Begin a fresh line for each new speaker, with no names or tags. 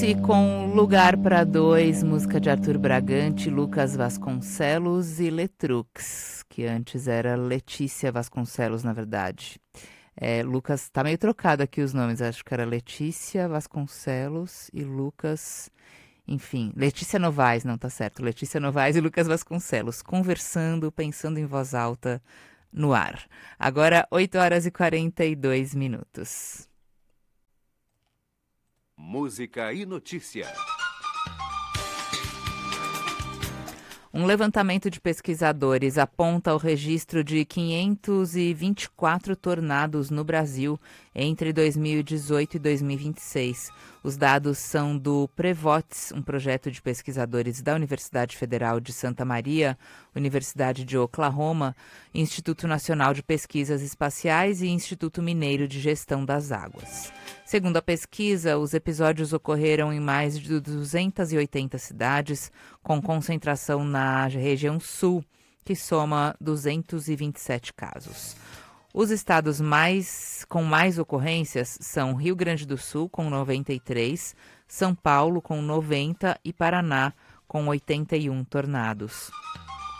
E com Lugar para Dois, música de Arthur Bragante, Lucas Vasconcelos e Letrux, que antes era Letícia Vasconcelos, na verdade. Lucas, tá meio trocado aqui os nomes, acho que era Letícia Vasconcelos e Lucas, enfim, Letícia Novaes, não tá certo, Letícia Novaes e Lucas Vasconcelos, conversando, pensando em voz alta no ar. Agora, 8 horas e 42 minutos.
Música e notícia.
Um levantamento de pesquisadores aponta o registro de 524 tornados no Brasil entre 2018 e 2026. Os dados são do Prevots, um projeto de pesquisadores da Universidade Federal de Santa Maria, Universidade de Oklahoma, Instituto Nacional de Pesquisas Espaciais e Instituto Mineiro de Gestão das Águas. Segundo a pesquisa, os episódios ocorreram em mais de 280 cidades, com concentração na região sul, que soma 227 casos. Os estados com mais ocorrências são Rio Grande do Sul, com 93, São Paulo, com 90 e Paraná, com 81 tornados.